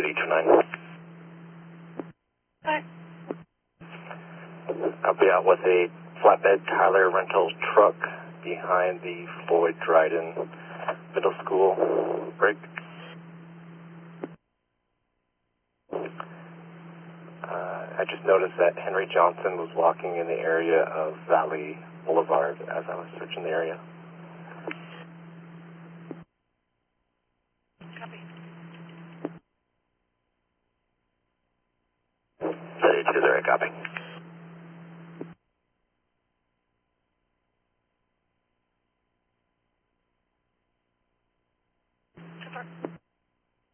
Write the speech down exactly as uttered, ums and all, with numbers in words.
City two nine. Hi. I'll be out with a flatbed Tyler Rentals truck behind the Floyd Dryden Middle School break. Uh, I just noticed that Henry Johnson was walking in the area of Valley Boulevard as I was searching the area. Copy. City two zero, copy.